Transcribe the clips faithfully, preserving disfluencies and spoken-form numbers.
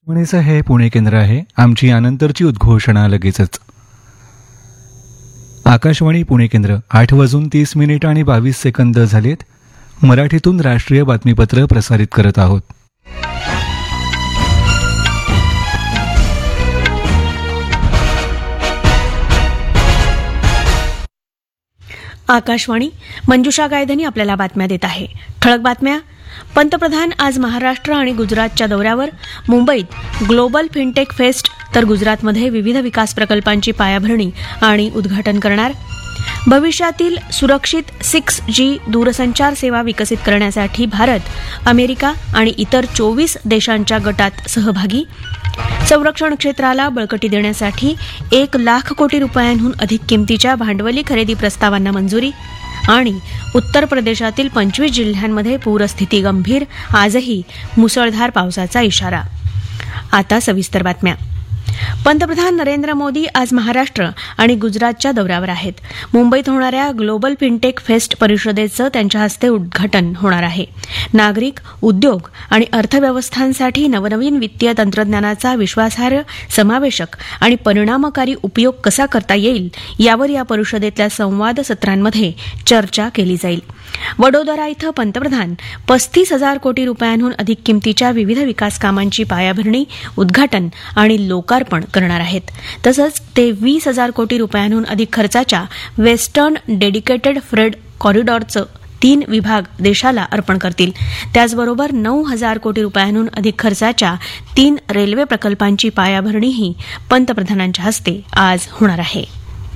आकाशवाणीचं हे पुणे केंद्र आहे. आमची यानंतरची उद्घोषणा लगेचच. आकाशवाणी पुणे केंद्र आठ वाजून तीस मिनिट आणि बावीस सेकंद झालेत. मराठीतून राष्ट्रीय बातमीपत्र प्रसारित करत आहोत. आकाशवाणी मंजुषा गायधनी आपल्याला बातम्या देत आहे. ठळक बातम्या. पंतप्रधान आज महाराष्ट्र आणि गुजरातच्या दौऱ्यावर. मुंबईत ग्लोबल फिनटेक फेस्ट तर गुजरातमध्ये विविध विकास प्रकल्पांची पायाभरणी आणि उद्घाटन करणार. भविष्यातील सुरक्षित सिक्स जी दूरसंचार सेवा विकसित करण्यासाठी भारत, अमेरिका आणि इतर चोवीस देशांच्या गटात सहभागी. संरक्षण क्षेत्राला बळकटी देण्यासाठी एक लाख कोटी रुपयांहून अधिक किमतीच्या भांडवली खरेदी प्रस्तावांना मंजुरी. आणि उत्तर प्रदेशातील पंचवीस जिल्ह्यांमध्ये पूरस्थिती गंभीर, आजही मुसळधार पावसाचा इशारा. आता सविस्तर बातम्या. पंतप्रधान नरेंद्र मोदी आज महाराष्ट्र आणि गुजरातच्या दौऱ्यावर आहेत. मुंबईत होणाऱ्या ग्लोबल फिनटेक फेस्ट परिषदेचं त्यांच्या हस्ते उद्घाटन होणार आहे. नागरिक, उद्योग आणि अर्थव्यवस्थांसाठी नवनवीन वित्तीय तंत्रज्ञानाचा विश्वासार्ह, समावेशक आणि परिणामकारी उपयोग कसा करता येईल यावर या परिषदेतल्या संवाद सत्रांमध्ये चर्चा केली जाईल. वडोदरा इथं पंतप्रधान पस्तीस हजार कोटी रुपयांहून अधिक किमतीच्या विविध विकास कामांची पायाभरणी, उद्घाटन आणि लोकार्पण करणार आहेत. तसंच ते वीस हजार कोटी रुपयांहून अधिक खर्चाच्या वेस्टर्न डेडिकेटेड फ्रेट कॉरिडॉरचं तीन विभाग देशाला अर्पण करतील. त्याचबरोबर नऊ हजार कोटी रुपयांहून अधिक खर्चाच्या तीन रेल्वे प्रकल्पांची पायाभरणीही पंतप्रधानांच्या हस्ते आज होणार आहे.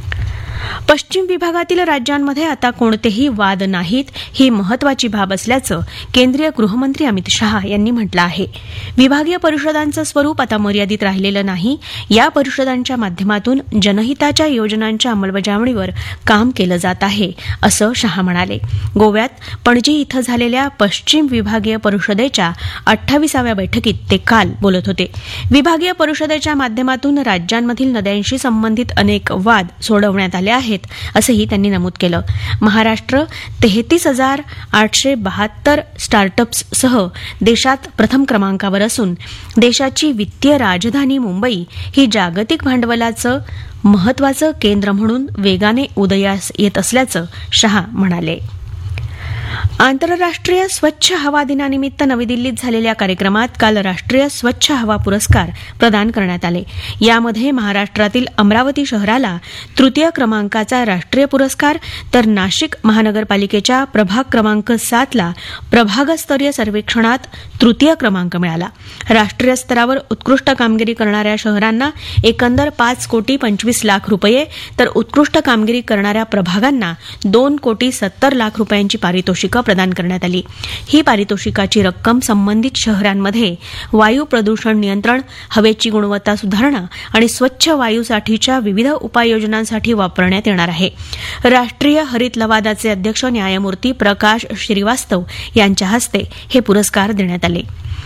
पश्चिम विभागातील राज्यांमध्ये आता कोणतेही वाद नाहीत, ही महत्वाची बाब असल्याचं केंद्रीय गृहमंत्री अमित शहा यांनी म्हटलं आहे. विभागीय परिषदांचं स्वरूप आता मर्यादित राहिलेलं नाही. या परिषदांच्या माध्यमातून जनहिताच्या योजनांच्या अंमलबजावणीवर काम केलं जात आहे, असं शहा म्हणाले. गोव्यात पणजी इथं झालेल्या पश्चिम विभागीय परिषदेच्या अठ्ठावीसाव्या बैठकीत ते काल बोलत होते. विभागीय परिषदेच्या माध्यमातून राज्यांमधील नद्यांशी संबंधित अनेक वाद सोडवण्यात आले आहेत, असंही त्यांनी नमूद केलं. महाराष्ट्र तेहतीस हजार आठशे बहात्तर स्टार्टअप्ससह देशात प्रथम क्रमांकावर असून देशाची वित्तीय राजधानी मुंबई ही जागतिक भांडवलाचं महत्वाचं केंद्र म्हणून वेगाने उदयास येत असल्याचं शहा म्हणाले. आंतरराष्ट्रीय स्वच्छ हवा दिनानिमित्त नवी दिल्लीत झालेल्या कार्यक्रमात काल राष्ट्रीय स्वच्छ हवा पुरस्कार प्रदान करण्यात आले. यामध्ये महाराष्ट्रातील अमरावती शहराला तृतीय क्रमांकाचा राष्ट्रीय पुरस्कार, तर नाशिक महानगरपालिकेच्या प्रभाग क्रमांक सातला प्रभागस्तरीय सर्वेक्षणात तृतीय क्रमांक मिळाला. राष्ट्रीय स्तरावर उत्कृष्ट कामगिरी करणाऱ्या शहरांना एकंदर पाच कोटी पंचवीस लाख रुपये, तर उत्कृष्ट कामगिरी करणाऱ्या प्रभागांना दोन कोटी सत्तर लाख रुपयांची पारितोषिकं प्रदान करण्यात आली. ही पारितोषिकाची रक्कम संबंधित शहरांमध्ये वायू प्रदूषण नियंत्रण, हवेची गुणवत्ता सुधारणा आणि स्वच्छ वायूसाठीच्या विविध उपाययोजनांसाठी वापरण्यात येणार आहे. राष्ट्रीय हरित लवादाचे अध्यक्ष न्यायमूर्ती प्रकाश श्रीवास्तव यांच्या हस्ते हे पुरस्कार देण्यात आले.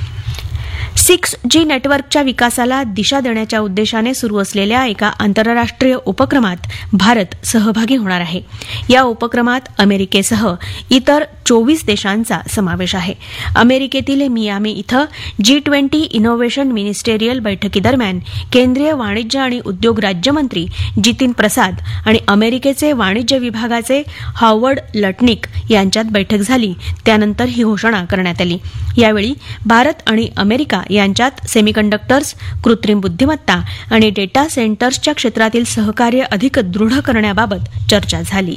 सिक्स जी नेटवर्कच्या विकासाला दिशा देण्याच्या उद्देशाने सुरू असलेल्या एका आंतरराष्ट्रीय उपक्रमात भारत सहभागी होणार आहे. या उपक्रमात अमेरिकेसह इतर चोवीस देशांचा समावेश आहे. अमेरिकेतील मियामी इथं जी ट्वेंटी इनोव्हेशन मिनिस्टेरियल बैठकीदरम्यान केंद्रीय वाणिज्य आणि उद्योग राज्यमंत्री जितीन प्रसाद आणि अमेरिकेचे वाणिज्य विभागाचे हॉवर्ड लटनिक यांच्यात बैठक झाली. त्यानंतर ही घोषणा करण्यात आली. यावेळी भारत आणि अमेरिका यांच्यात सेमीकंडक्टर्स, कृत्रिम बुद्धिमत्ता आणि डेटा सेंटर्सच्या क्षेत्रातील सहकार्य अधिक दृढ करण्याबाबत चर्चा झाली.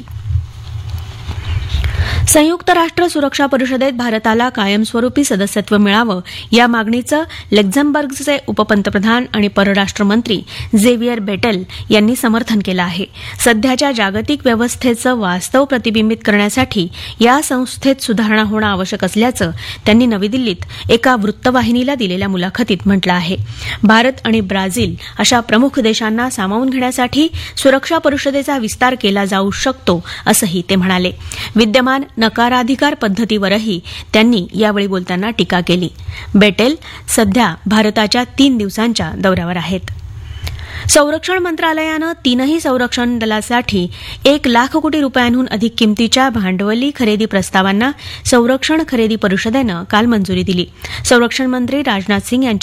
संयुक्त राष्ट्र सुरक्षा परिषदेत भारताला कायमस्वरूपी सदस्यत्व मिळावं या मागणीचं लक्झमबर्गचे उपपंतप्रधान आणि परराष्ट्र मंत्री झेवियर बेटेल यांनी समर्थन केलं आहे. सध्याच्या जागतिक व्यवस्थेचं वास्तव प्रतिबिंबित करण्यासाठी या संस्थेत सुधारणा होणं आवश्यक असल्याचं त्यांनी नवी दिल्लीत एका वृत्तवाहिनीला दिलेल्या मुलाखतीत म्हटलं आहे. भारत आणि ब्राझील अशा प्रमुख देशांना सामावून घेण्यासाठी सुरक्षा परिषदेचा विस्तार केला जाऊ शकतो, असंही ते म्हणाले. विद्यमान नकाराधिकार पद्धतीवरही त्यांनी यावेळी बोलताना टीका केली. बेटेल सध्या भारताच्या तीन दिवसांच्या दौऱ्यावर आहेत. संरक्षण मंत्रालयानं तीनही संरक्षण दलासाठी एक लाख कोटी रुपयांहून अधिक किमतीच्या भांडवली खरेदी प्रस्तावांना संरक्षण खरेदी परिषदेनं काल मंजुरी दिली. संरक्षण मंत्री राजनाथ सिंग यांच्या